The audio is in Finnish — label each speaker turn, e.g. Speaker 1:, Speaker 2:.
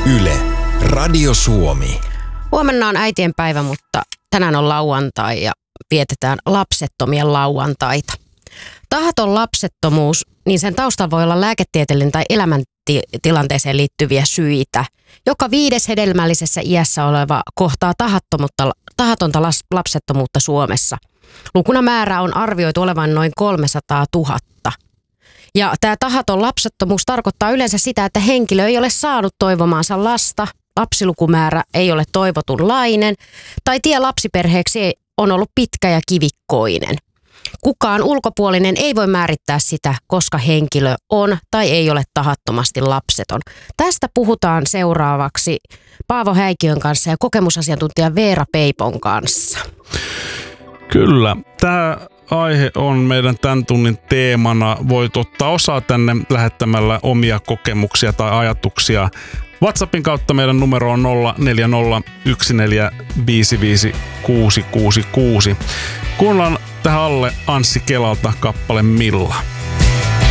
Speaker 1: Yle, Radio Suomi.
Speaker 2: Huomenna on äitien päivä, mutta tänään on lauantai ja vietetään lapsettomien lauantaita. Tahaton lapsettomuus, niin sen taustalla voi olla lääketieteellinen tai elämäntilanteeseen liittyviä syitä. Joka 5. hedelmällisessä iässä oleva kohtaa tahatonta lapsettomuutta Suomessa. Lukuna määrä on arvioitu olevan noin 300 000. Ja tämä tahaton lapsettomuus tarkoittaa yleensä sitä, että henkilö ei ole saanut toivomaansa lasta, lapsilukumäärä ei ole toivotunlainen tai tie lapsiperheeksi on ollut pitkä ja kivikkoinen. Kukaan ulkopuolinen ei voi määrittää sitä, koska henkilö on tai ei ole tahattomasti lapseton. Tästä puhutaan seuraavaksi Paavo Häikiön kanssa ja kokemusasiantuntija Veera Peipon kanssa.
Speaker 3: Kyllä, tämä aihe on meidän tämän tunnin teemana. Voit ottaa osaa tänne lähettämällä omia kokemuksia tai ajatuksia. WhatsAppin kautta meidän numero on 0401455666. Kuunnellaan tähän alle Anssi Kelalta kappale Milla.